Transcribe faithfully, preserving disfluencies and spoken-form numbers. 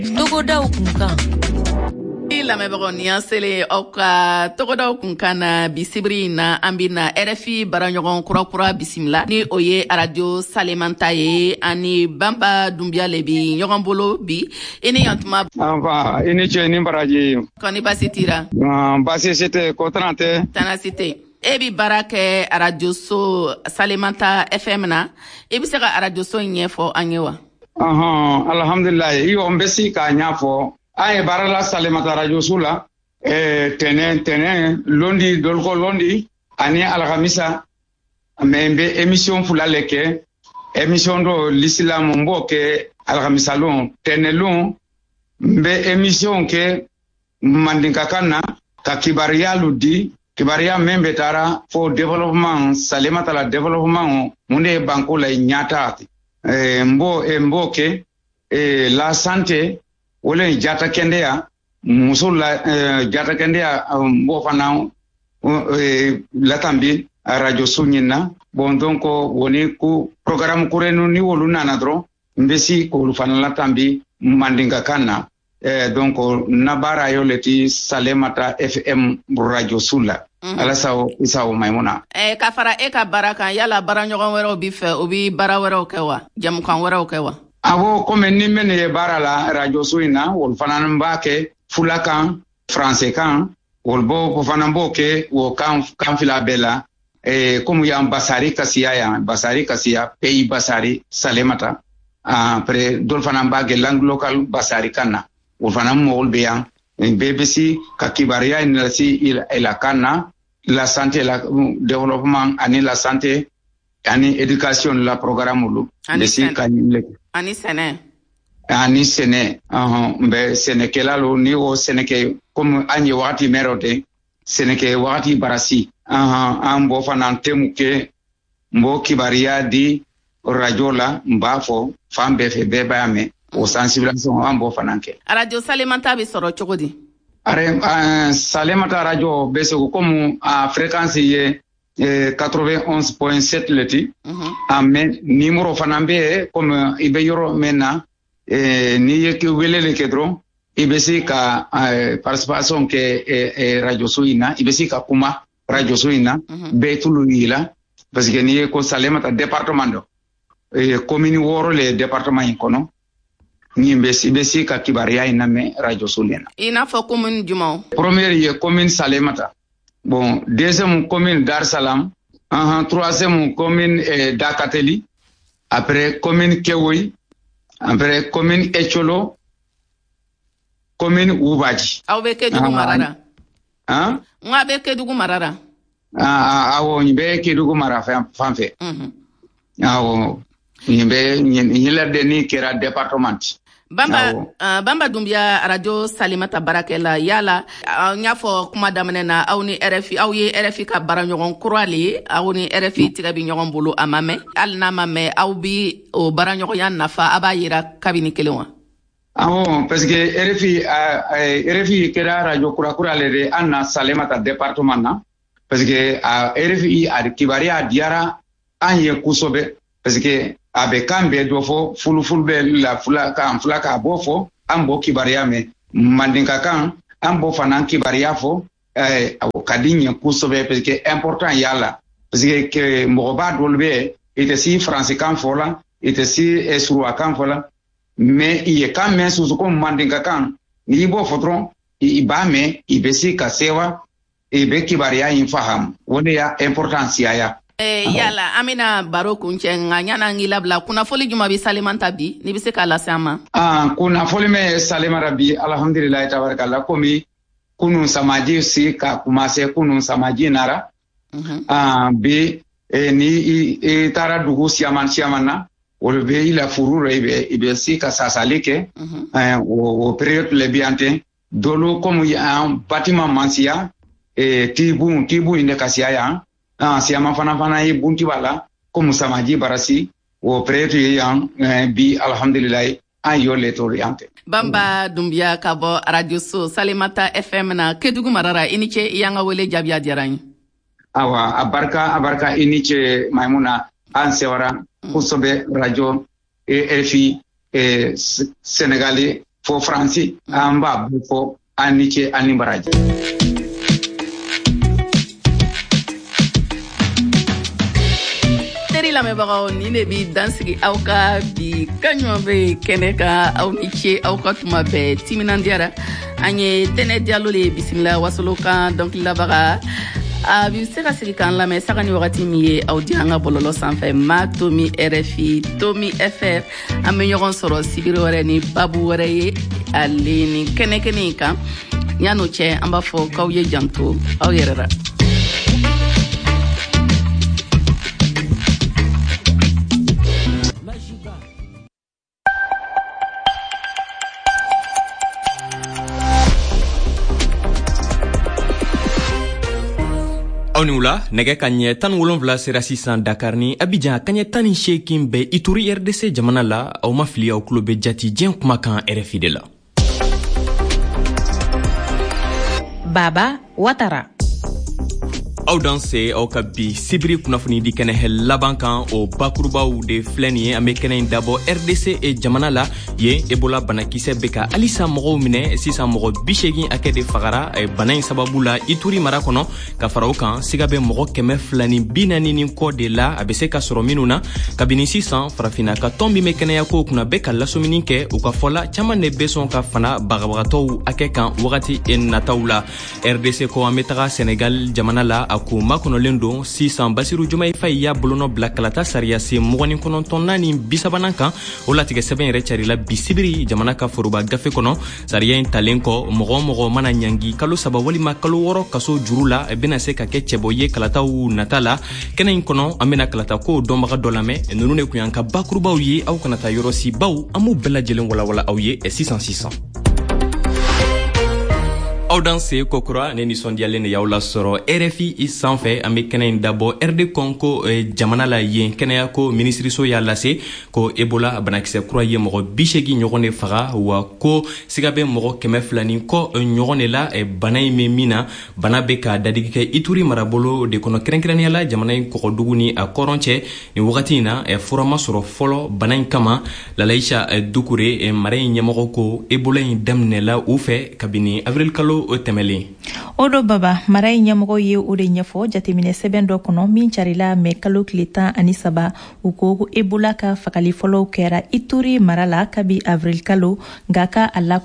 Togodaw kunkan. Lamɛnbagaw ni an selen aw ka togodaw kunkan na bisibiri na an bɛna R F I baraɲɔgɔn kurakura bisimila ni o ye radio Salemata ye ani Banba Dunbiya le bi ɲɔgɔn bolo bi i ni yantuma. Anfa i ni ce ni baraji. Kɔni baasi tira. Baasi si tɛ ko tana tɛ. Tana si tɛ. E bi baara kɛ radio so Salemata F M na i bɛ se ka radio so ɲɛfɔ an ye wa? Ɔhɔn alhamdulilayi iyo n bɛ se k'a ɲɛfɔ. An ye baara la Salemata radio so la eh, tɛnɛn tɛnɛn lundi doloko lundi ani alhamisa mɛ n bɛ émission fila le kɛ émission dɔ l'islam n b'o kɛ alhamisa lon tɛnɛn lon n bɛ émission kɛ mandinkakan na ka kibariya lu di kibariya min bɛ taara fo développement Salemata la développement mun de ye banko la ɲata eh, n b'o n b'o kɛ eh, la santé wole jata kendeya muso la uh, jata kendeya um, bo fana uh, latambi radio sunyina bon donc woni ku programme kurenu ni wolu nana dro mbesi ko fana latambi mandinga kana eh, donc nabara yoleti Salemata F M radio sula mm -hmm. ala sawo isawo maimuna eh ka fara e ka baraka yala bara ɲɔgɔn wɛrɛw bi fɛ o bi bara wɛrɛw kɛ wa jamukan wɛrɛw kɛ wa? Awo comme ni mene ye bara la radio so ina wol fana mba ke fulakan français kan wol bo ko fana mbo ke wo kan kan fila bela e comme ya basari kasiya ya basari kasiya pays basari Salemata après dol fana mba ke langue local basari kana wol fana mo wol be ya B B C ka kibaria ina si ila kana la santé la développement ani la santé ani éducation la programme lu de si kanile ani sene ani sene uh mbe sene kelalo ni o sene ke comme anyi wakati merote sene ke wakati barasi uh ambo fana temu ke mbo kibaria di radio la mbafo fambe fe beba ame o sensibilisation ambo fana ke radio Salemata bi soro chogodi are uh, Salemata radio beso comme a fréquence ye Eh, quatre-vingt-onze point sept leti mm -hmm. Amen numéro fanambe comme ibe yoro mena eh, ni yeke welele kedro ibe si ka eh, participation ke eh, eh, radio suina ibe si ka kuma radio suina mm -hmm. betulu ila parce que ni ko Salemata département do eh, commune woro le département ikono ni ibe si ibe si ka kibaria ina me radio suina ina fo commune jumao première ye commune Salemata. Bon, deuxième commune Dar Salam, uh-huh, troisième commune eh, Dakateli, après commune Kewoy, après commune Echolo, commune Ubaji. Aw be Kedugu Marara. Hein? Nga be Kedugu Marara. Ah, awo nbe Kedugu Marara fanfe. Mhm. Awo nbe nyela deni kera département. Bamba uh, Bamba Dunbiya radio Salemata barakela yala uh, nyafo kuma damene na aw ni R F I aw ye R F I ka bara ɲɔgɔn kurale aw ni R F I tiga bi ɲɔgɔn bolo amame al na mame aw bi o bara ɲɔgɔnya nafa aba yira kabini kelen wa? Awo parce que R F I uh, R F I kera radio kura kurale de anna Salemata département na parce que uh, R F I ad kibaria diara anye kusobe parce que abe kambe do fo fulu fulbe la fula kan fula ka bo fo ambo kibaria me mandinka kan ambo fanan kibaria fo eh kadinya kusobe parce que important yala parce que que moba dolbe ite si français kan fola ite si esru kan fola mais il kan men susu ko mandinka kan ni bo fotron i ba me i besi ka sewa e be kibaria infaham wone ya importance ya Eh, yala amina baro kunche nga nyana ngilabla kuna foli juma bi Salemata bi ni bise kala sama ah kuna foli me Salemata bi alhamdulillah tabarakallah komi kunu samaji si ka kumase kunu samaji nara mm -hmm. ah bi e ni i, i tara dugu siaman siamana wol be ila fururo ibe ibe si ka sasalike mm -hmm. eh, o, o periode le biante dolo komu ya bâtiment mansia e tibu tibu inde kasia ya ah siama fana fana yi bunti bala comme samaji barasi wo preto yan eh, bi alhamdulillah ayo le toriante Bamba Dunbiya ka bɔ radio so Salemata F M na Kedugu Marara iniche yanga wele jabiya diyarani awa abarka abarka iniche maimuna an sewara kusobe radio e R F I e Sénégalais fo fransi amba fo anike animbaraji. Teri lamɛbagaw ni ne bi dansigi aw ka bi kaɲuman be kɛnɛ ka aw ni ce aw ka tuma bɛɛ timinandiyara an ye tɛnɛ Diallo le bisimila wasolo kan dɔnkililabaga a bi se ka sigi k'an lamɛn saga ni wagati min ye aw di an ka bɔlɔlɔ sanfɛ ma Tomi R F I Tomi F R an be ɲɔgɔn sɔrɔ sibiri wɛrɛ ni babu wɛrɛ ye ale ni kɛnɛ kɛnɛ in kan yan'o cɛ an b'a fɔ k'aw ye janto aw yɛrɛ la. aw ni wula nɛgɛ ka ɲɛ tan ni wolonwula sera sisan Dakar ni Abidjan ka ɲɛ tan ni seegin bɛ Ituri R D C jamana la aw ma fili aw tulo bɛ jati diɲɛ kumakan R F I de la. Baba Watara. aw dan se aw ka bi sibiri kunnafoni di kɛnɛ hɛ laban kan o bakurubaw de filɛ nin ye an be kɛnɛ in dabɔ R D C e jamana la yen Ebola banakisɛ be ka halisa mɔgɔw minɛ sisan mɔgɔ bi seegin hakɛ de fagara bana in sababu la Ituri mara kɔnɔ ka fara o kan siga be mɔgɔ kɛmɛ fila ni bi naani ni kɔ de la a be se ka sɔrɔ minnu na kabini sisan farafina ka tɔn min be kɛnɛya kow kunna be ka lasomini kɛ u ka fɔla caaman de be sɔn ka fana bagabagatɔw hakɛ kan wagati nataw la. R D C ko an be taga Senegal jamana la a ko makɔnɔlen don sisan Basiru Jumayi Fayi y'a bolonɔ bila kalata sariya se mɔgɔni kɔnɔntɔnna ni bisabanan kan o latigɛ sɛbɛn yɛrɛ carila bi sibiri jamana ka foroba gafe kɔnɔ sariya in talen kɔ mɔgɔ mɔgɔ mana ɲangi kalo saba walima kalo wɔrɔ kaso juru la bena se ka kɛ cɛbɔ ye kalataw nata la. kɛnɛ in kɔnɔ an bena kalata ko dɔnbaga dɔ lamɛn nunu de kun y'an ka bakurubaw ye aw kana ta yɔrɔsi baw an b'u bɛɛ lajɛlen walawala aw ye sisan sisan. aw dan se kokura ne nisɔndiyalen de y'aw lasɔrɔ R F I sanfɛ an be kɛnɛ in dabɔ R D Congo eh, jamana la yen kɛnɛya ko minisiriso y'a lase ko Ebola banakisɛ kura ye mɔgɔ bi seegin ɲɔgɔn de faga wa ko siga be mɔgɔ kɛmɛ fila ni kɔ ɲɔgɔn de la eh, bana in be min na bana be ka dadigi kɛ Ituri marabolo de kɔnɔ kɛrɛnkɛrɛnnenya la jamana in kɔgɔdugu ni a kɔrɔn cɛ ni wagati in na eh, fura ma sɔrɔ fɔlɔ bana in kama Lalaisha eh, Dukure eh, mara in ɲɛmɔgɔ ko Ebola in daminɛla u fɛ kabini avril kalo o tɛmɛlen. O do baba mara in ɲɛmɔgɔ ye o de ɲɛfɔ jateminɛ sɛbɛn dɔ kɔnɔ min carila mɛ kalo tile tan ani saba u ko Ebola ka fagali fɔlɔw kɛra Ituri mara la kabi avril kalo nka ka a la